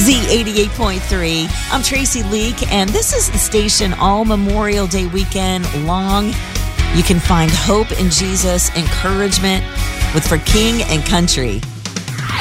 Z88.3. I'm Tracy Leake, and this is the station all Memorial Day weekend long. You can find hope in Jesus, encouragement with For King and Country.